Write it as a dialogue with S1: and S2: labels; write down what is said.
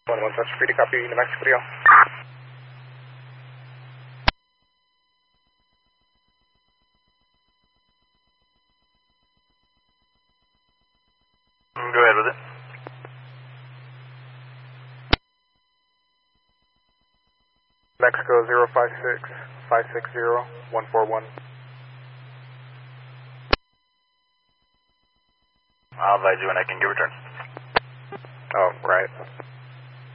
S1: 1-1 touch, free to copy, New Mexico Rio.
S2: Go ahead with it.
S1: Mexico 056 560 141.
S2: I'll advise you when I can get return.
S1: Oh, right.